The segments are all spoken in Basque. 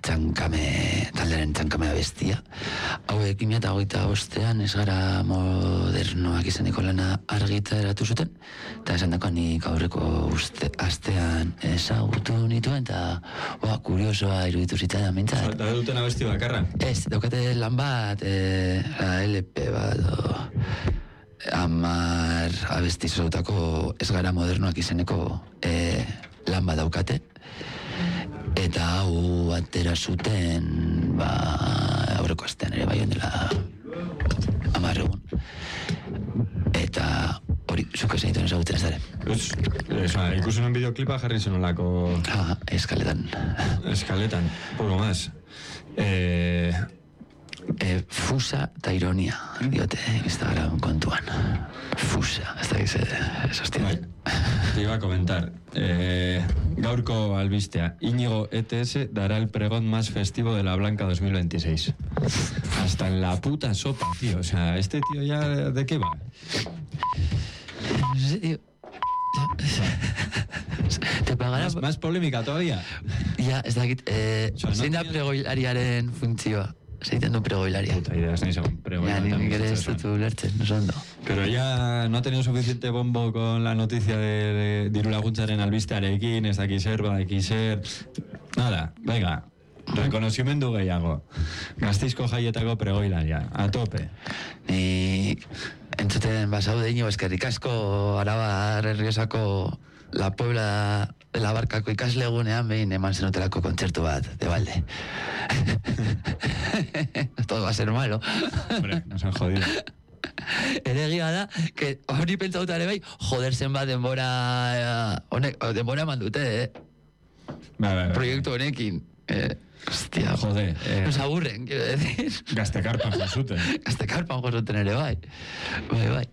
taldearen txankame abestia. Hauek 2025 ez gara modernoak izeneko lana argitaratu zuten, eta esan dakoan nik aurreko astean ezagutu nituen, eta kuriosoa iruditu zitzaidan mintzat. Da duten abesti bakarra? Ez, daukate lan bat, LP bat, 10 abesti zautako ez gara modernoak izeneko lan bat daukate, eta hau atera zuten aurreko astean ere bai ondela 10 egun, eta hori zuk esan dituen ezagutzen ez dara. Ikusen bideoklipa jarri zenolako... Eskaletan, poco más. Fusa eta ironia diote Instagram kontuan. Fusa, ez da ez hostia. Te iba a comentar, gaurko albistea, Íñigo ETS dará el pregón más festivo de la Blanca 2026. Hasta en la puta sopa, tío. O sea, este tío ya, ¿de qué va? No sé, tío. Te pagará... Más polémica todavía. Ya, ez dakit, zein da pregoilariaren funtzioa? Zeiten du pregoilaria. Puta idea, ez nahi segun pregoilaria. Ya, ni ere ez dut ulertzen, no ondo. Pero ya no ha tenido suficiente bombo con la noticia de dirulaguntzaren albistearekin, ez daki zer, badaki zer... Nada, venga, reconocimendu gehiago. Gasteizko jaietako pregoilaria, a tope. Ni entzuten basaude Iñigo, eskerrik asko Arabar Erriosako La Puebla de la Barkako ikaslegunean behin eman zenotelako kontzertu bat, de balde. Todo va a ser malo. Hombre, nos han jodido. Eregia da, que hori pentsauta ere bai, joderzen bat denbora eman dute, proiektu honekin. Hostia, joder. Nos aburren, quiero decir. Gaztekarpan josuten. Gaztekarpan josuten ere bai. Bai.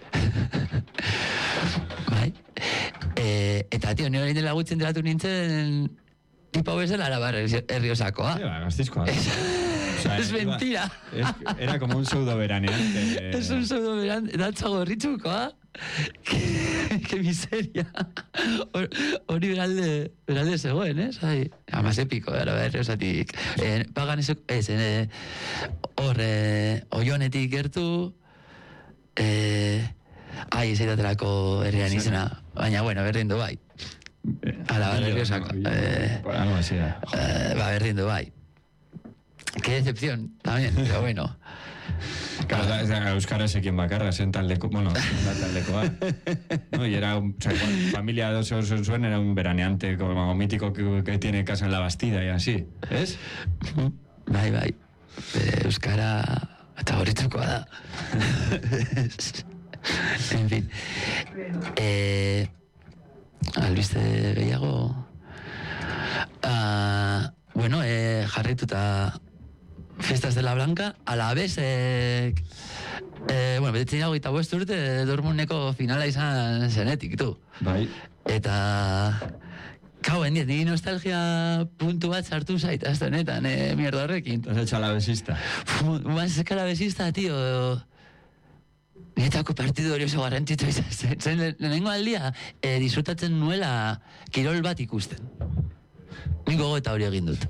Bai. Eta, tio, nire dela gutzen delatu nintzen tipa bezala Arabar Erriosakoa. Gasteizkoa. Es mentira. Era como un pseudo veraneante. Es un pseudo veraneante. Datza gorritxukoa. Qué miseria. Hori beralde zegoen, ¿eh? Además épico, Arabar Erriosatik. Pagan eso, oionetik gertu, zeitatelako herrian izena, baina, bueno, berdindu bai. Arabar Erriosako. Algo así, berdindu bai. Qué decepción, también, pero bueno. Claro, euskarasekin bakarra, zen taldeko, bueno, taldekoa. No, y era, familia de Oso Zuen era un veraneante como mítico que tiene casa en la Bastida y así, ¿es? Bai. Euskara eta horritzukoa da. En fin. Albiste gehiago. Bueno, jarrituta Fiestas de la Blanca, a la vez, bueno, betetzen dago 25 urte, Dortmundeko finala izan zenetik, tu. Bai. Eta, kauen diet, niri nostalgia puntu bat sartu zait, hasta honetan, mierda horrekin. Te has hecho alavesista. Más alavesista, tío. Niretako partidu hori oso garrantzitsua izan zen lehenengo aldia, disfrutatzen nuela kirol bat ikusten. Nik gogo eta hori egin dut.